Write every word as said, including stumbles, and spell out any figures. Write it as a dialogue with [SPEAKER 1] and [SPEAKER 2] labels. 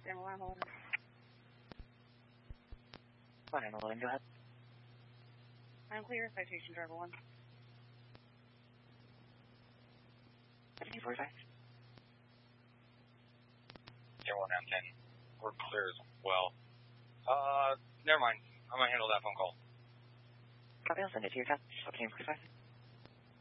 [SPEAKER 1] Stand by, hold on.
[SPEAKER 2] Fine, go ahead.
[SPEAKER 1] I'm clear, citation driver one.
[SPEAKER 2] Any further?
[SPEAKER 3] Zero one nine ten. We're clear as well. Uh, never mind. I'm gonna handle that phone call.
[SPEAKER 2] Copy, I'll send it to your test. Okay, please.